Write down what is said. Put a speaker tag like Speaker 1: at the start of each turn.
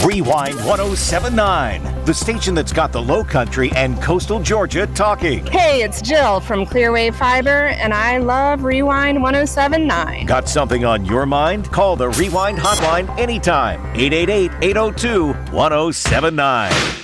Speaker 1: Rewind 1079, the station that's got the Low Country and coastal Georgia talking.
Speaker 2: Hey, it's Jill from Clearwave Fiber, and I love Rewind 1079.
Speaker 1: Got something on your mind? Call the Rewind hotline anytime. 888-802-1079.